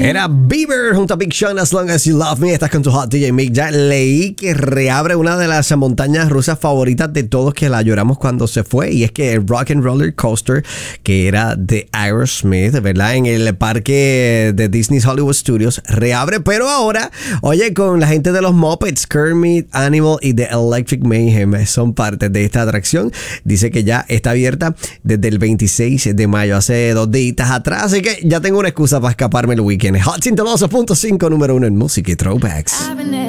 Era Bieber junto a Big Sean, As Long As You Love Me. Estás con tu Hot DJ Mick. Ya leí que reabre una de las montañas rusas favoritas de todos, que la lloramos cuando se fue, y es que el Rock and Roller Coaster, que era de Aerosmith, ¿verdad? En el parque de Disney's Hollywood Studios, reabre, pero ahora, oye, con la gente de los Muppets, Kermit, Animal y The Electric Mayhem son parte de esta atracción. Dice que ya está abierta desde el 26 de mayo, hace 2 días atrás, así que ya tengo una excusa para escaparme el weekend. Hot 102.5, número 1 en música y throwbacks.